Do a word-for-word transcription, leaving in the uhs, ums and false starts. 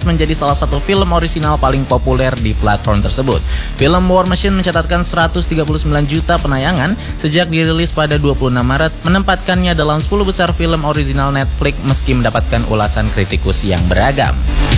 menjadi salah satu film orisinal paling populer di platform tersebut. Film War Machine mencatatkan seratus tiga puluh sembilan juta penayangan sejak dirilis pada dua puluh enam Maret, menempatkannya dalam sepuluh besar film orisinal Netflix meski mendapatkan ulasan kritikus yang beragam.